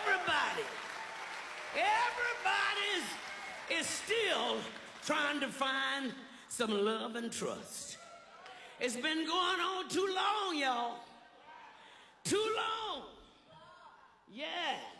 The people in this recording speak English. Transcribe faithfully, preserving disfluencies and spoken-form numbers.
everybody, everybody is, is still trying to find some love and trust. It's been going on too long, y'all. Too long. Yeah.